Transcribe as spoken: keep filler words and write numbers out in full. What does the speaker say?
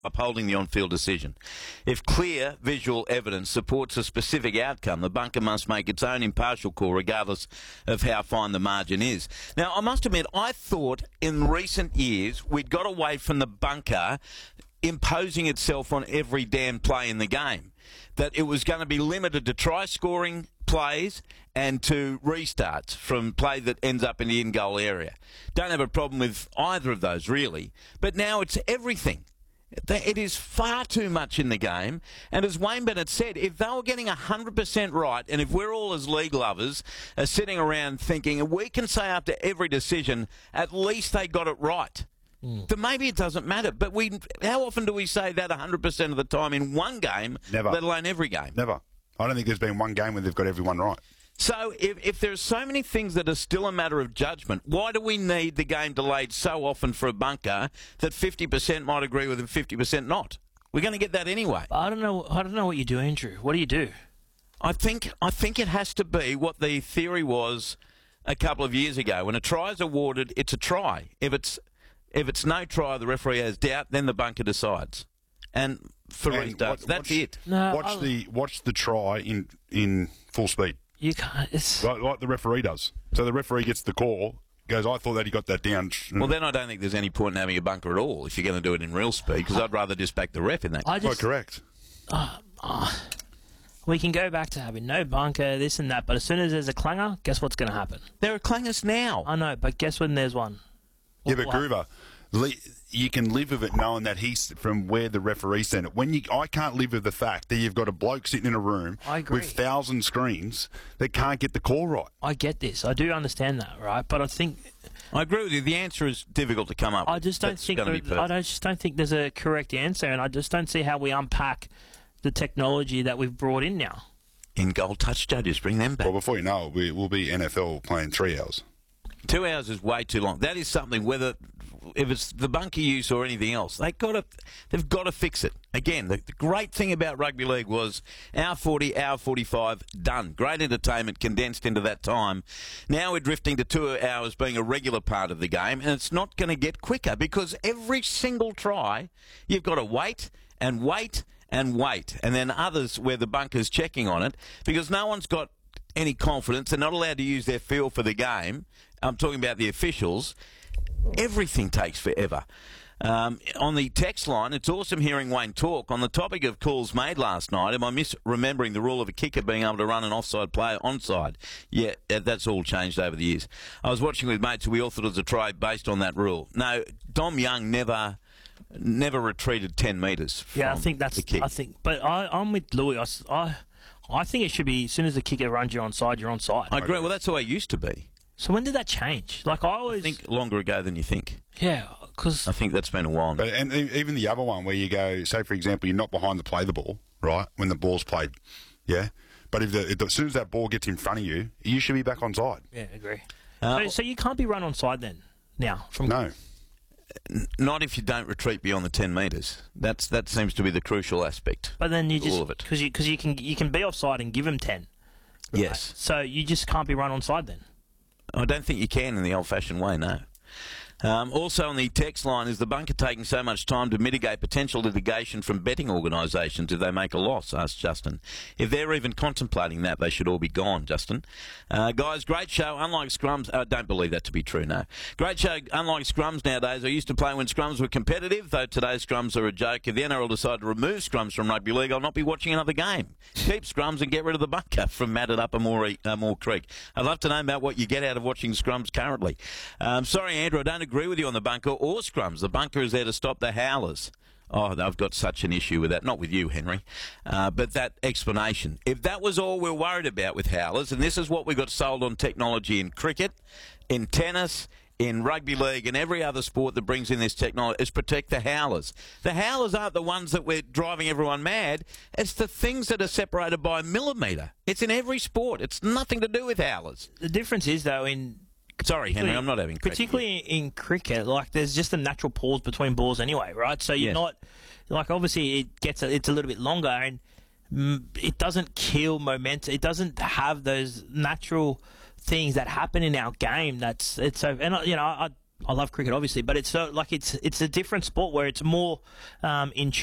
upholding the on-field decision. If clear visual evidence supports a specific outcome, the bunker must make its own impartial call regardless of how fine the margin is. Now, I must admit, I thought in recent years we'd got away from the bunker imposing itself on every damn play in the game, that it was going to be limited to try-scoring plays and to restarts from play that ends up in the in-goal area. Don't have a problem with either of those, really. But now it's everything. It is far too much in the game. And as Wayne Bennett said, if they were getting one hundred percent right, and if we're all as league lovers are sitting around thinking, we can say after every decision, at least they got it right. Mm. Then maybe it doesn't matter. But we, how often do we say that one hundred percent of the time in one game, Never. let alone every game? Never. I don't think there's been one game where they've got everyone right. So if, if there's so many things that are still a matter of judgment, why do we need the game delayed so often for a bunker that fifty percent might agree with and fifty percent not? We're going to get that anyway. I don't know. I don't know what you do, Andrew. What do you do? I think I think it has to be what the theory was a couple of years ago. When a try is awarded, it's a try. If it's if it's no try, the referee has doubt, then the bunker decides. And for And restarts, watch- that's watch- it. No, Watch I'll- the watch the try in in full speed, You can't. It's like, like the referee does. So the referee gets the call, goes, I thought that he got that down. Well, then I don't think there's any point in having a bunker at all if you're going to do it in real speed, because I'd rather just back the ref in that. I Quite just. correct. We can go back to having no bunker, this and that, but as soon as there's a clanger, guess what's going to happen? There are clangers now. I know, but guess when there's one? Yeah, but What- Groover, li- you can live with it knowing that he's from where the referee sent it. When you, I can't live with the fact that you've got a bloke sitting in a room I agree. with thousand screens that can't get the call right. I get this. I do understand that, right? But I think I agree with you. The answer is difficult to come up with. I just don't That's think gonna be there- I perfect. don't, just don't think there's a correct answer, and I just don't see how we unpack the technology that we've brought in now. In goal touch judges, bring them back. Well, before you know it, we, we'll be N F L playing three hours. Two hours is way too long. That is something, whether if it's the bunker use or anything else, they got to, they've got to fix it. Again, the, the great thing about rugby league was hour forty, hour forty-five, done. Great entertainment condensed into that time. Now we're drifting to two hours being a regular part of the game, and it's not going to get quicker because every single try, you've got to wait and wait and wait, and then others where the bunker's checking on it because no one's got any confidence. They're not allowed to use their feel for the game. I'm talking about the officials. Everything takes forever. Um, on the text line, it's awesome hearing Wayne talk. On the topic of calls made last night, am I misremembering the rule of a kicker being able to run an offside player onside? Yeah, that's all changed over the years. I was watching with mates who we all thought it was a try based on that rule. No, Dom Young never never retreated ten metres from Yeah, I think that's. the kick. I think, but I, I'm with Louis. I, s- I, I think it should be as soon as the kicker runs you onside, you're onside. I agree. Well, that's the way it used to be. So when did that change? Like I I always think longer ago than you think. yeah, because I think that's been a while now. But and e- even the other one where you go, say for example, you're not behind the play the ball, right? When the ball's played, yeah. But if, the, if the, as soon as that ball gets in front of you, you should be back on side. yeah, agree. Uh, so, so you can't be run onside then now from No. Not if you don't retreat beyond the ten metres. That's that seems to be the crucial aspect. But then you All just of it. because you because you can you can be offside and give him ten. Yes. So you just can't be run onside then. I don't think you can in the old-fashioned way, no. Um, also on the text line, is the bunker taking so much time to mitigate potential litigation from betting organisations if they make a loss, asked Justin. If they're even contemplating that, they should all be gone, Justin. Uh, guys, great show. Unlike scrums, I uh, don't believe that to be true, no. Great show. Unlike scrums nowadays, I used to play when scrums were competitive, though today's scrums are a joke. If the N R L decide to remove scrums from rugby league, I'll not be watching another game. Keep scrums and get rid of the bunker from Matt at Upper Moor, uh, Moor Creek. I'd love to know about what you get out of watching scrums currently. Um, sorry, Andrew, I don't agree with you on the bunker or scrums. The bunker is there to stop the howlers. Oh, I've got such an issue with that. Not with you, Henry. Uh, but that explanation. If that was all we're worried about with howlers, and this is what we got sold on technology in cricket, in tennis, in rugby league, and every other sport that brings in this technology, is protect the howlers. The howlers aren't the ones that we're driving everyone mad. It's the things that are separated by a millimetre. It's in every sport. It's nothing to do with howlers. The difference is though in Sorry, Henry, I'm not having credit. particularly in cricket, like there's just a natural pause between balls anyway, right? So you're Yes. not like obviously it gets a, it's a little bit longer and mm, it doesn't kill momentum. It doesn't have those natural things that happen in our game. That's it's so and I- you know I I love cricket, obviously, but it's so, like it's it's a different sport where it's more um, in